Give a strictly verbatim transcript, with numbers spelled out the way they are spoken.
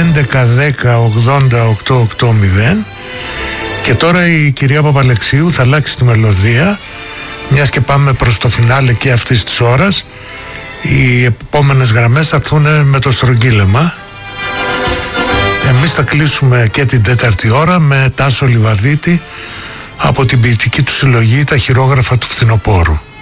έντεκα δέκα ογδόντα οκτώ ογδόντα. Και τώρα η κυρία Παπαλεξίου θα αλλάξει τη μελωδία, μιας και πάμε προς το φινάλε και αυτής της ώρας. Οι επόμενες γραμμές θα έρθουν με το στρογγύλεμα. Εμείς θα κλείσουμε και την τέταρτη ώρα με Τάσο Λιβαδίτη από την ποιητική του συλλογή «Τα χειρόγραφα του φθινοπόρου».